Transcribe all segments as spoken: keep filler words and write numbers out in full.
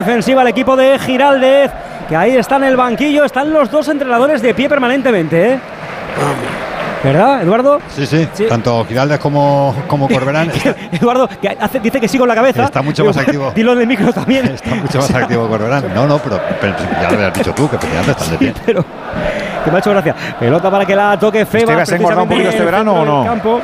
Defensiva el equipo de Giraldez, que ahí está en el banquillo, están los dos entrenadores de pie permanentemente, ¿eh? ¿Verdad, Eduardo? Sí, sí, sí. Tanto Giraldez como, como Corberán. Está, Eduardo, que hace, dice que sí con la cabeza. Está mucho más activo. Dilo en el micro también. Está mucho más o sea, activo Corberán. No, no, pero, pero ya lo habías dicho tú, que efectivamente están de pie. Sí, pero que me ha hecho gracia. Pelota para que la toque Febas. ¿Te has engordado un poquito este verano o no? Campo.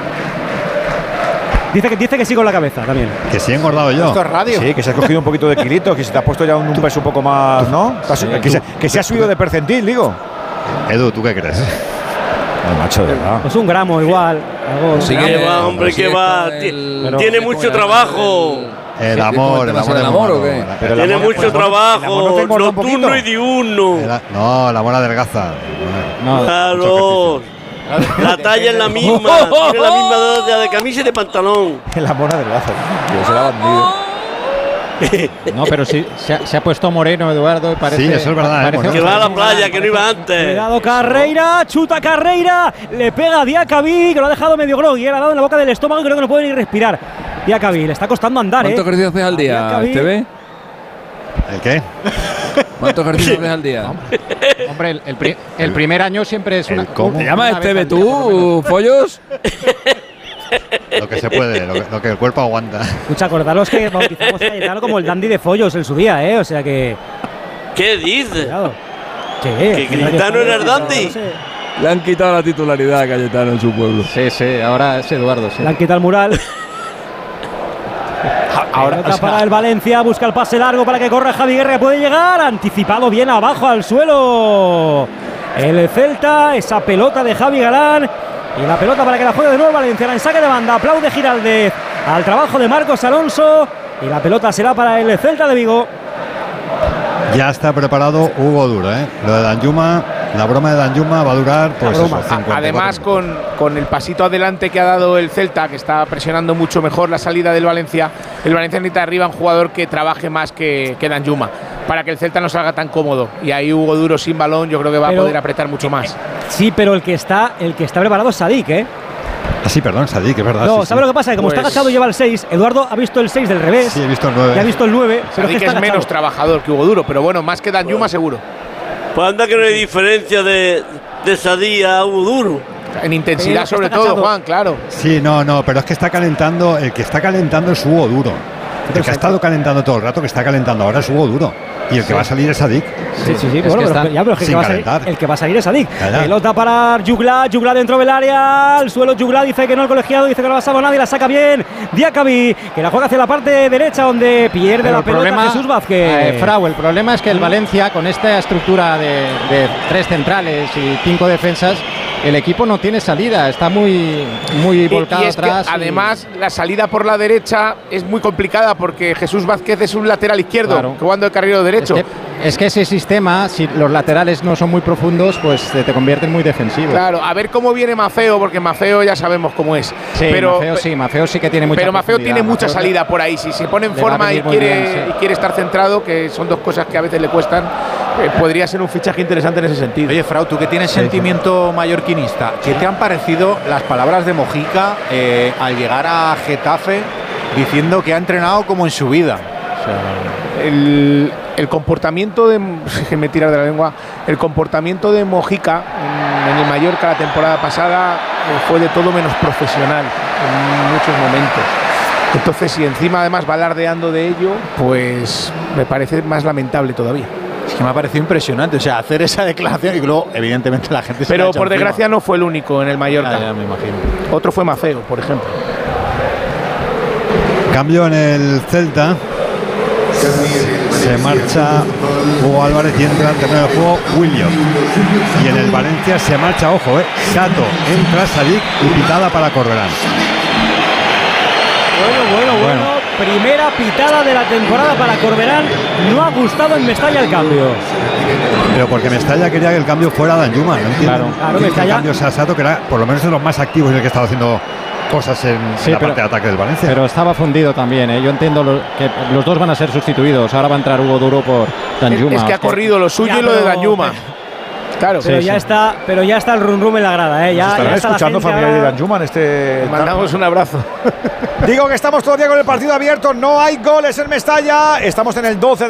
Dice que, dice que sí con la cabeza también. Que sí he engordado yo. Esto es radio. Sí, que se has cogido un poquito de kilito, que se te ha puesto ya un, un peso un poco más, ¿no? Sí, que, se, que se ha subido de percentil, digo. Edu, ¿tú qué crees? No, macho, de verdad. Pues un gramo igual. Algo, sí, gramo. que va, hombre, que va. El, Tiene mucho trabajo. El amor, el amor, el amor, ¿o qué? Pero Tiene amor, mucho trabajo, no nocturno y diurno. No, el amor adelgaza. No, claro. La talla es la misma, tiene la misma talla de camisa y de pantalón. El amor adelgaza. Yo se la bandido. No, pero sí, se ha, se ha puesto moreno, Eduardo. Parece, sí, eso es verdad. Parece que va a la playa, que no iba antes. Cuidado Carreira, chuta Carreira, le pega a Diacabí, que lo ha dejado medio grogui, le ha dado en la boca del estómago y creo que no puede ni respirar. Diacabí, le está costando andar, ¿Cuánto ¿eh? ejercicio haces al día, Esteve? ¿El qué? ¿Cuántos ejercicios haces al día? Hombre, el, el, pri el primer año siempre es una. ¿Cómo? ¿Te llamas Esteve tú, Follos? Lo que se puede, lo que, lo que el cuerpo aguanta. Escucha, acordaros que bautizamos a Cayetano como el dandy de Follos en su día, ¿eh? O sea que. ¿Qué dices? ¿Qué? ¿Que Cayetano era el dandy? No sé. Le han quitado la titularidad a Cayetano en su pueblo. Sí, sí, ahora es Eduardo. Sí. Le han quitado el mural. Ahora o sea, para el Valencia, busca el pase largo para que corra Javi Guerra, puede llegar, anticipado bien abajo al suelo el Celta, esa pelota de Javi Galán y la pelota para que la juegue de nuevo Valencia, en saque de banda, aplaude Giraldez al trabajo de Marcos Alonso y la pelota será para el Celta de Vigo. Ya está preparado Hugo Duro, ¿eh? Lo de Danjuma, la broma de Danjuma va a durar pues eso, cincuenta. Además con, con el pasito adelante que ha dado el Celta, que está presionando mucho mejor la salida del Valencia, el Valencia necesita arriba un jugador que trabaje más que, que Danjuma, para que el Celta no salga tan cómodo. Y ahí Hugo Duro sin balón yo creo que va pero, a poder apretar mucho más. Sí, pero el que está, el que está preparado es Sadik, ¿eh? Ah, sí, perdón, Sadik, es verdad. No, sí, ¿sabes sí. lo que pasa? Que como pues, está agachado lleva el seis, Eduardo ha visto el seis del revés. Sí, he visto el nueve. Y ha visto el nueve. Pero Sadik es, es menos trabajador que Hugo Duro, pero bueno, más que Danjuma bueno. seguro. Pues anda que no hay diferencia de, de Sadik a Hugo Duro. En intensidad sobre todo, Juan, claro. Sí, no, no, pero es que está calentando, el que está calentando es Hugo Duro. El que ha estado calentando todo el rato, que está calentando ahora es Hugo Duro. Y el que sí. va a salir es Sadik. Sí, sí, sí, es bueno, que pero, ya, pero es que, que va a salir, el que va a salir es Sadik. Pelota para Jugla, Jugla dentro del área, al suelo Jugla, dice que no el colegiado, dice que no la ha pasado nadie, la saca bien Diacabí, que la juega hacia la parte derecha donde pierde pero la pelota problema, Jesús Vázquez. Eh, Frau, el problema es que el Valencia, con esta estructura de, de tres centrales y cinco defensas, el equipo no tiene salida, está muy, muy volcado y es atrás. Que, y además, la salida por la derecha es muy complicada porque Jesús Vázquez es un lateral izquierdo, claro. jugando el carrilero derecho. Es que, es que ese sistema, si los laterales no son muy profundos, pues te, te convierte en muy defensivo. Claro, a ver cómo viene Mafeo, porque Mafeo ya sabemos cómo es. Sí, pero, Mafeo sí, Mafeo sí que tiene mucha Pero Mafeo tiene mucha Mafeo salida por ahí. Si se pone en forma y quiere, bien, sí. y quiere estar centrado, que son dos cosas que a veces le cuestan, eh, podría ser un fichaje interesante en ese sentido. Oye, Frau, tú que tienes sí, sentimiento sí. mallorquinista, ¿qué te han parecido las palabras de Mojica eh, al llegar a Getafe diciendo que ha entrenado como en su vida? O sea, el, el comportamiento de me tirar de la lengua el comportamiento de Mojica en, en el Mallorca la temporada pasada eh, fue de todo menos profesional en muchos momentos. Entonces, si encima además va alardeando de ello, pues me parece más lamentable todavía. Es que me ha parecido impresionante, o sea, hacer esa declaración y luego, evidentemente, la gente se Pero por encima. desgracia no fue el único en el Mallorca. Ah, ya me imagino. Otro fue Mafeo, por ejemplo. Cambio en el Celta. Se marcha Hugo Álvarez y entra al terreno de juego William. Y en el Valencia se marcha, ojo, eh, Sato, entra Sadik y pitada para Corberán. Bueno, bueno, bueno, bueno. Primera pitada de la temporada para Corberán. No ha gustado en Mestalla el cambio. Pero porque Mestalla quería que el cambio fuera Danjuma, ¿no entiendo? Claro, claro, que Mestalla. El cambio sea Sato, que era por lo menos de los más activos y el que estaba haciendo cosas en, sí, en la pero, parte de ataque del Valencia. Pero estaba fundido también, ¿eh? Yo entiendo lo, que los dos van a ser sustituidos. Ahora va a entrar Hugo Duro por Danjuma. Es que ha corrido lo suyo ya, y lo de Danjuma. Claro, pero sí, ya sí. está, pero ya está el rum rum en la grada, ¿eh? Ya, estarán ya está escuchando familiares de Danjuma en este. Mandamos un abrazo. Digo que estamos todavía con el partido abierto, no hay goles en Mestalla, estamos en el doce.